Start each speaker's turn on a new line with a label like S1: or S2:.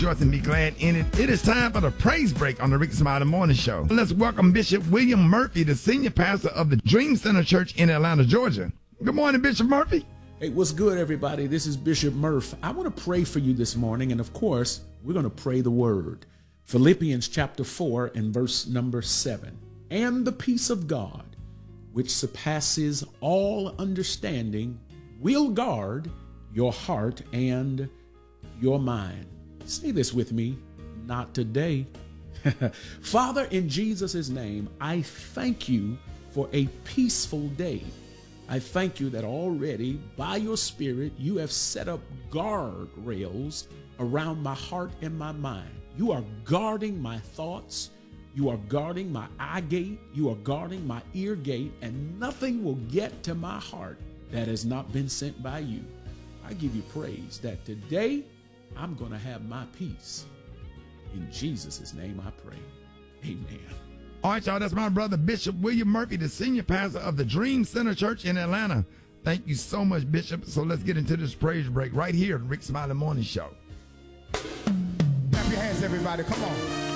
S1: Rejoice and be glad in it. It is time for the praise break on the Rick Smiley Morning Show. Let's welcome Bishop William Murphy, the senior pastor of the Dream Center Church in Atlanta, Georgia. Good morning, Bishop Murphy.
S2: Hey, what's good, everybody? This is Bishop Murph. I want to pray for you this morning, and of course, we're going to pray the word. Philippians chapter 4 and verse number 7. And the peace of God, which surpasses all understanding, will guard your heart and your mind. Say this with me, not today. Father, in Jesus' name, I thank you for a peaceful day. I thank you that already by your Spirit, you have set up guardrails around my heart and my mind. You are guarding my thoughts. You are guarding my eye gate. You are guarding my ear gate, and nothing will get to my heart that has not been sent by you. I give you praise that today I'm going to have my peace. In Jesus' name I pray. Amen.
S1: All right, y'all, that's my brother, Bishop William Murphy, the senior pastor of the Dream Center Church in Atlanta. Thank you so much, Bishop. So let's get into this praise break right here at Rick Smiley Morning Show.
S3: Clap your hands, everybody. Come on.